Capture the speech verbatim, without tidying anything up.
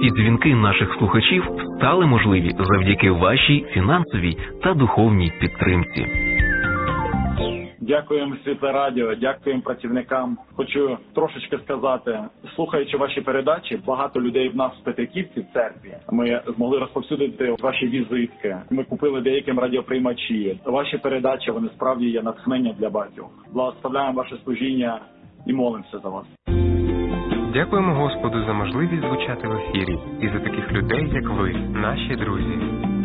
І дзвінки наших слухачів стали можливі завдяки вашій фінансовій та духовній підтримці. Дякуємо Світле Радіо, дякуємо працівникам. Хочу трошечки сказати, слухаючи ваші передачі, багато людей в нас в Петриківці, в церкві. Ми змогли розповсюдити ваші візитки. Ми купили деяким радіоприймачі. Ваші передачі, вони справді є натхнення для багатьох. Благословляємо ваше служіння і молимося за вас. Дякуємо Господу за можливість звучати в ефірі і за таких людей, як ви, наші друзі.